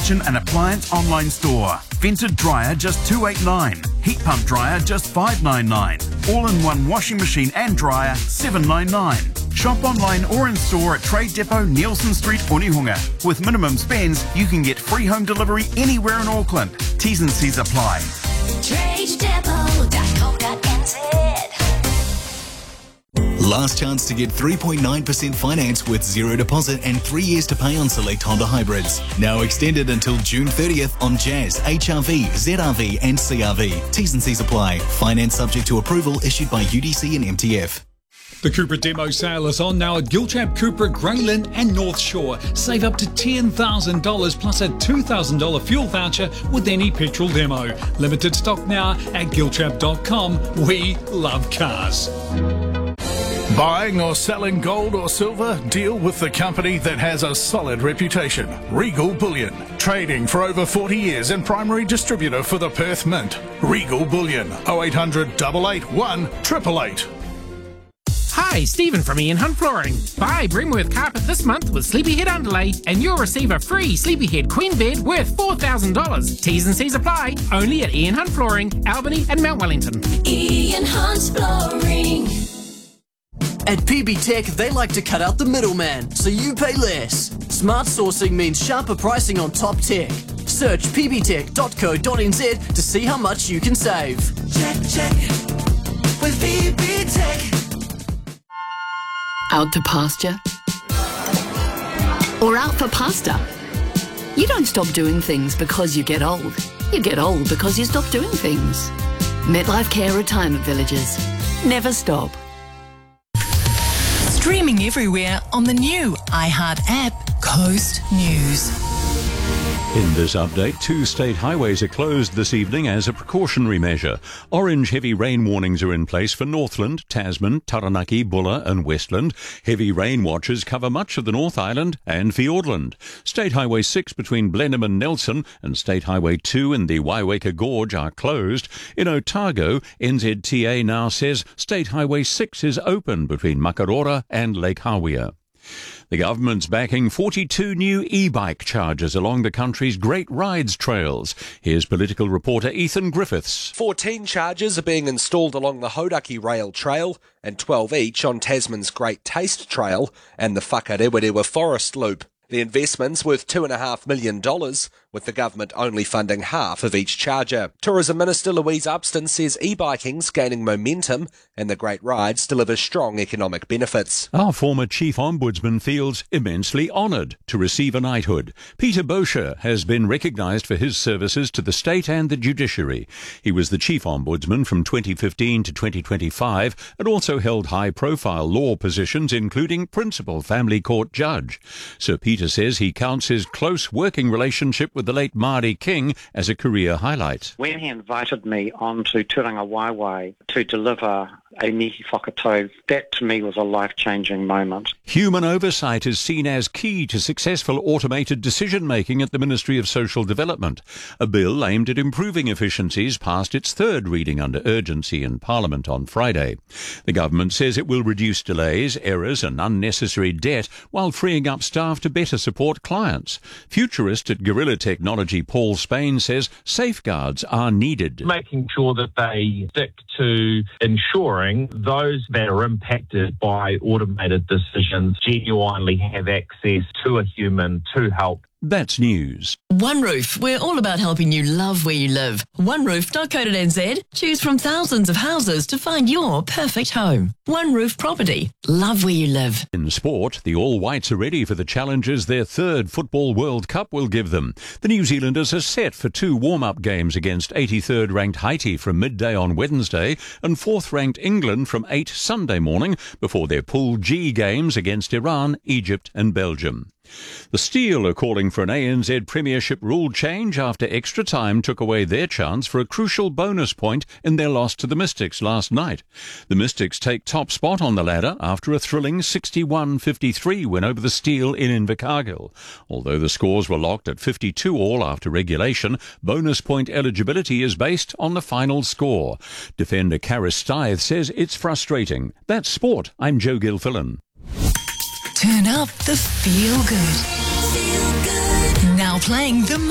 kitchen and appliance online store. Vented dryer just $289. Heat pump dryer just $599. All-in-one washing machine and dryer $799. Shop online or in store at Trade Depot, Nielsen Street, Onehunga. With minimum spends, you can get free home delivery anywhere in Auckland. T's and C's apply. TradeDepot.co.nz. Last chance to get 3.9% finance with zero deposit and 3 years to pay on select Honda hybrids. Now extended until June 30th on Jazz, HRV, ZRV and CRV. T's and C's apply. Finance subject to approval issued by UDC and MTF. The Cupra demo sale is on now at Giltrap, Cupra, Greyland and North Shore. Save up to $10,000 plus a $2,000 fuel voucher with any petrol demo. Limited stock now at giltrap.com. We love cars. Buying or selling gold or silver? Deal with the company that has a solid reputation. Regal Bullion. Trading for over 40 years and primary distributor for the Perth Mint. Regal Bullion. 0800 881 888. Hi, Stephen from Ian Hunt Flooring. Buy Brimworth Carpet this month with Sleepyhead Underlay and you'll receive a free Sleepyhead Queen Bed worth $4,000. T's and C's apply. Only at Ian Hunt Flooring, Albany and Mount Wellington. Ian Hunt Flooring. At PB Tech, they like to cut out the middleman, so you pay less. Smart sourcing means sharper pricing on top tech. Search pbtech.co.nz to see how much you can save. Check with PB Tech. Out to pasture? Or out for pasta? You don't stop doing things because you get old. You get old because you stop doing things. MetLife Care Retirement Villages. Never stop. Streaming everywhere on the new iHeart app, Coast News. In this update, 2 state highways are closed this evening as a precautionary measure. Orange heavy rain warnings are in place for Northland, Tasman, Taranaki, Bulla and Westland. Heavy rain watches cover much of the North Island and Fiordland. State Highway 6 between Blenheim and Nelson and State Highway 2 in the Waiwaka Gorge are closed. In Otago, NZTA now says State Highway 6 is open between Makarora and Lake Hawea. The government's backing 42 new e-bike chargers along the country's Great Rides trails. Here's political reporter Ethan Griffiths. 14 chargers are being installed along the Hauraki Rail Trail and 12 each on Tasman's Great Taste Trail and the Whakarewarewa Forest Loop. The investment's worth $2.5 million, with the government only funding half of each charger. Tourism Minister Louise Upston says e-biking's gaining momentum and the Great Rides deliver strong economic benefits. Our former Chief Ombudsman feels immensely honoured to receive a knighthood. Peter Boscher has been recognised for his services to the state and the judiciary. He was the Chief Ombudsman from 2015 to 2025 and also held high-profile law positions including Principal Family Court Judge. Sir Peter says he counts his close working relationship with the late Māori King as a career highlight. When he invited me on to Turanga Waiwai to deliver a mihi whakatau, that to me was a life-changing moment. Human oversight is seen as key to successful automated decision-making at the Ministry of Social Development. A bill aimed at improving efficiencies passed its third reading under urgency in Parliament on Friday. The government says it will reduce delays, errors and unnecessary debt while freeing up staff to better support clients. Futurist at Gorilla Technology Paul Spain says safeguards are needed. Making sure that they stick to ensuring those that are impacted by automated decisions genuinely have access to a human to help. That's news. OneRoof, we're all about helping you love where you live. OneRoof.co.nz. Choose from thousands of houses to find your perfect home. OneRoof Property. Love where you live. In sport, the All Whites are ready for the challenges their third Football World Cup will give them. The New Zealanders are set for 2 warm-up games against 83rd ranked Haiti from midday on Wednesday and 4th ranked England from 8 Sunday morning before their Pool G games against Iran, Egypt and Belgium. The Steel are calling for an ANZ Premiership rule change after extra time took away their chance for a crucial bonus point in their loss to the Mystics last night. The Mystics take top spot on the ladder after a thrilling 61-53 win over the Steel in Invercargill. Although the scores were locked at 52 all after regulation, bonus point eligibility is based on the final score. Defender Karis Stythe says it's frustrating. That's sport. I'm Joe Gilfillan. Turn up the feel good. Now playing the